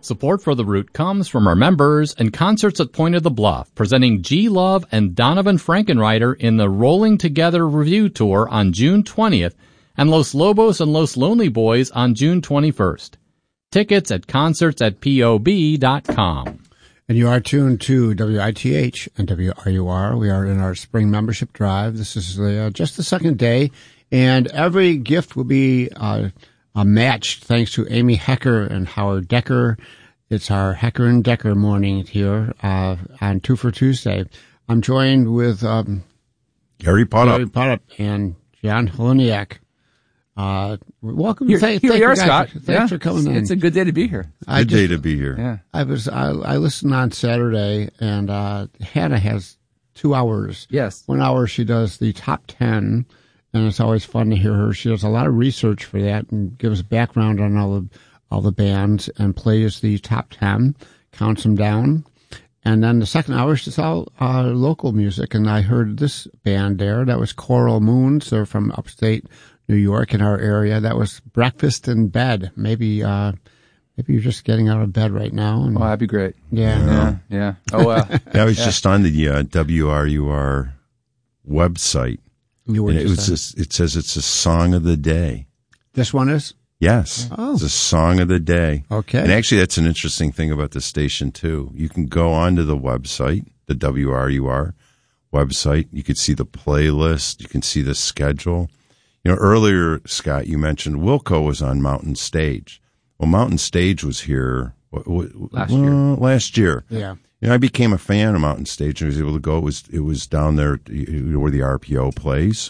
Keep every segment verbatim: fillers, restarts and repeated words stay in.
Support for The Root comes from our members and Concerts at Point of the Bluff, presenting G. Love and Donovan Frankenreiter in the Rolling Together Review Tour on June twentieth, and Los Lobos and Los Lonely Boys on June twenty-first. Tickets at concerts at P O B dot com. And you are tuned to W I T H and W R U R. We are in our spring membership drive. This is the, uh, just the second day, and every gift will be uh, a match thanks to Amy Hecker and Howard Decker. It's our Hecker and Decker morning here uh, on Two for Tuesday. I'm joined with um, Gary Potup. Gary Potup and John Heleniak. Uh, welcome. Here, thank, here thank we are, you Scott. Thanks yeah. for coming in. It's a good day to be here. I Good just, day to be here. Yeah. I was I, I listened on Saturday, and uh, Hannah has two hours. Yes. One hour she does the top ten, and it's always fun to hear her. She does a lot of research for that and gives background on all the all the bands and plays the top ten, counts them down. And then the second hour is just all uh, local music. And I heard this band there. That was Coral Moons. They're from upstate New York in our area. That was Breakfast in Bed. Maybe uh, maybe you're just getting out of bed right now. And, Oh, that'd be great. yeah. Yeah. Yeah. Oh, uh, That was Yeah. just on the uh, W R U R website. You were And it just was saying. just, it says it's a song of the day. This one is? Yes. Oh. It's a song of the day. Okay. And actually, that's an interesting thing about the station, too. You can go onto the website, the W R U R website. You can see the playlist. You can see the schedule. You know, earlier, Scott, you mentioned Wilco was on Mountain Stage. Well, Mountain Stage was here what, what, Last well, year. Last year. Yeah. You know, I became a fan of Mountain Stage and was able to go. It was, it was down there where the R P O plays.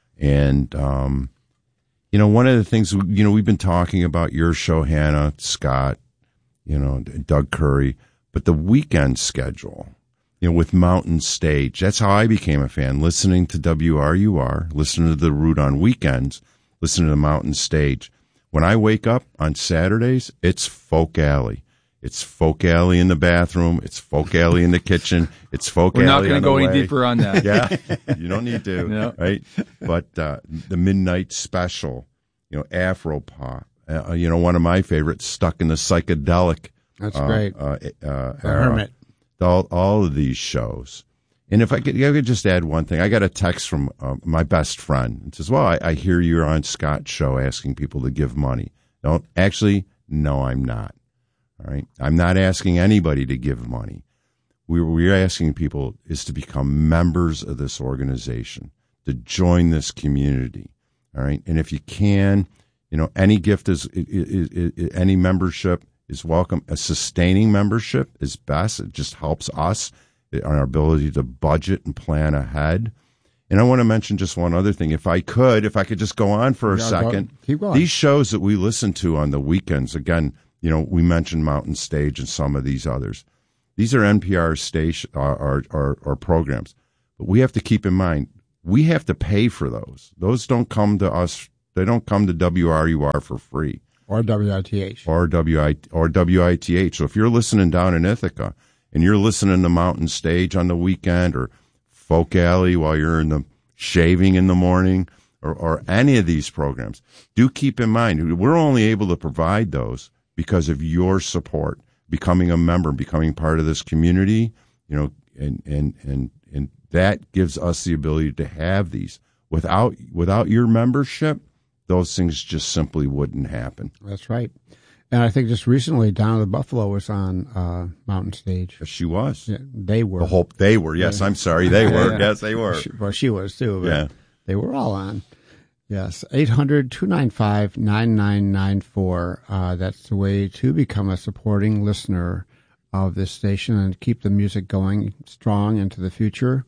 And, um, you know, one of the things, you know, we've been talking about your show, Hannah, Scott, you know, Doug Curry, but the weekend schedule, you know, with Mountain Stage, that's how I became a fan, listening to W R U R, listening to The Root on weekends, listening to Mountain Stage. When I wake up on Saturdays, it's Folk Alley. It's Folk Alley in the bathroom. It's Folk Alley in the kitchen. It's Folk we're not Alley going on to go the any way. deeper on that. Yeah, you don't need to, No. right? But uh, the Midnight Special, you know, Afro Pop, uh, you know, one of my favorites, Stuck in the Psychedelic. That's uh, great. Uh, uh, The era. Hermit. All, all of these shows. And if I could, I could just add one thing. I got a text from uh, my best friend. It says, well, I, I hear you're on Scott's show asking people to give money. Don't actually, no, I'm not. All right. I'm not asking anybody to give money. We, we're asking people is to become members of this organization, to join this community. All right. And if you can, you know, any gift is, is, is, is any membership is welcome. A sustaining membership is best. It just helps us on our ability to budget and plan ahead. And I want to mention just one other thing. If I could, if I could just go on for a Yeah, go- second. keep going. These shows that we listen to on the weekends, again, you know, we mentioned Mountain Stage and some of these others. These are N P R station or, or, or, or programs. But we have to keep in mind, we have to pay for those. Those don't come to us. They don't come to W R U R for free. Or W I T H. Or W I or W I T H. So if you're listening down in Ithaca and you're listening to Mountain Stage on the weekend or Folk Alley while you're in the shaving in the morning or, or any of these programs, do keep in mind we're only able to provide those because of your support, becoming a member, becoming part of this community, you know, and and and and that gives us the ability to have these. Without without your membership, those things just simply wouldn't happen. That's right. And I think just recently, Down at Buffalo was on uh, Mountain Stage. She was. Yeah, they were. The whole they were. Yes, I'm sorry, they were. Yeah. Yes, they were. She, well, she was too. But Yeah. they were all on. Yes, eight hundred, two nine five, nine nine nine four. Uh, that's the way to become a supporting listener of this station and keep the music going strong into the future.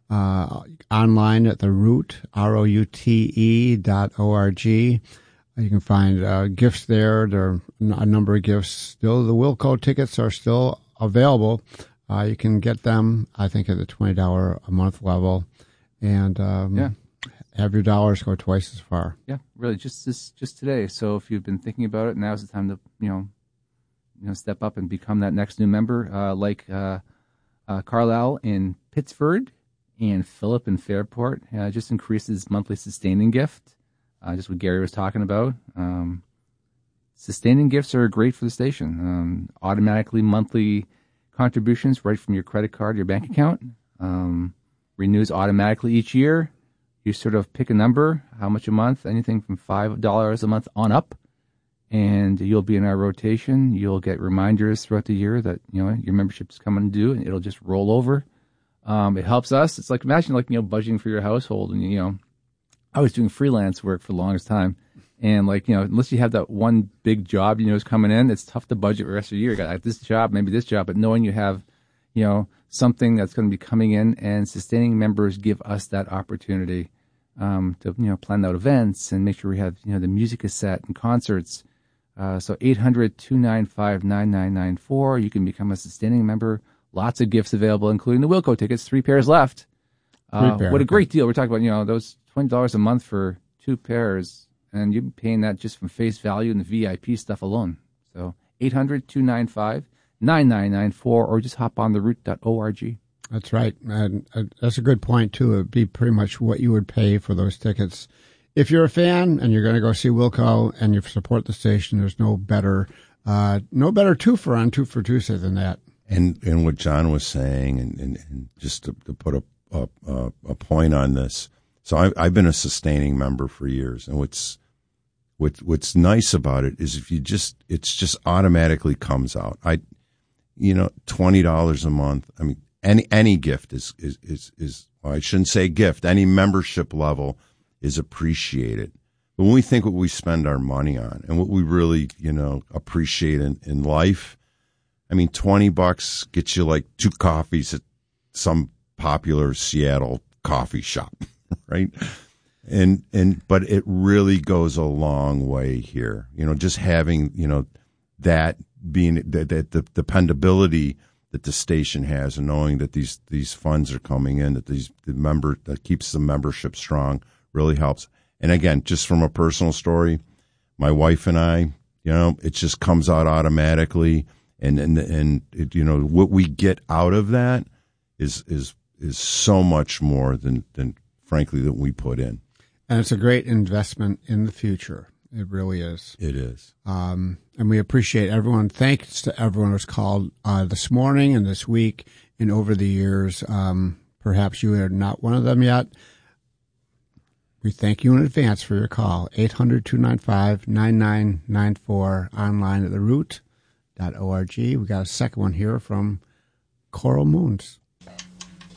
Uh, online at the Root, R O U T E dot O R G. You can find uh, gifts there. There are a number of gifts still. The Wilco tickets are still available. Uh, you can get them, I think, at the twenty dollars a month level. And um, Yeah. have your dollars go twice as far. Yeah, really, just this, just today. So if you've been thinking about it, now's the time to, you know, you know, step up and become that next new member, uh, like uh, uh, Carlisle in Pittsford and Philip in Fairport. Uh, just increases monthly sustaining gift, uh, just what Gary was talking about. Um, sustaining gifts are great for the station. Um, automatically monthly contributions right from your credit card, your bank account. Um, renews automatically each year. You sort of pick a number, how much a month, anything from five dollars a month on up, and you'll be in our rotation. You'll get reminders throughout the year that, you know, your membership is coming due, and it'll just roll over. Um, it helps us. It's like, imagine like, you know, budgeting for your household, and, you know, I was doing freelance work for the longest time, and like, you know, unless you have that one big job, you know, is coming in, it's tough to budget for the rest of the year. You got like, this job, maybe this job, but knowing you have, you know, something that's going to be coming in, and sustaining members give us that opportunity um, to, you know, plan out events and make sure we have, you know, the music is set and concerts. Uh, so eight hundred, two nine five, nine nine nine four. You can become a sustaining member. Lots of gifts available, including the Wilco tickets. Three pairs left. Uh, Three pairs. What a great deal. We're talking about, you know, those twenty dollars a month for two pairs, and you're paying that just from face value and the V I P stuff alone. So eight hundred, two nine five, nine nine nine four, or just hop on the root dot org. That's right. And uh, that's a good point, too. It would be pretty much what you would pay for those tickets. If you're a fan and you're going to go see Wilco and you support the station, there's no better uh, no better twofer on Two for Tuesday than that. And and what John was saying, and, and, and just to, to put a, a a point on this, so I, I've been a sustaining member for years, and what's what what's nice about it is if you just it's just automatically comes out. I, you know, twenty dollars a month. I mean, any any gift is is is, is well, I shouldn't say gift. Any membership level is appreciated. But when we think what we spend our money on and what we really, you know, appreciate in, in life, I mean, twenty bucks gets you like two coffees at some popular Seattle coffee shop, right? And, and, but it really goes a long way here. You know, just having, you know, that being, that, that the dependability that the station has, and knowing that these, these funds are coming in, that these, the member, that keeps the membership strong, really helps. And again, just from a personal story, my wife and I, you know, it just comes out automatically. And, and, and, it, you know, what we get out of that is, is, is so much more than, than frankly, that we put in. And it's a great investment in the future. It really is. It is. Um, and we appreciate everyone. Thanks to everyone who's called uh, this morning and this week and over the years. Um, perhaps you are not one of them yet. We thank you in advance for your call. eight hundred, two nine five, nine nine nine four, online at the root dot org. We got a second one here from Coral Moons.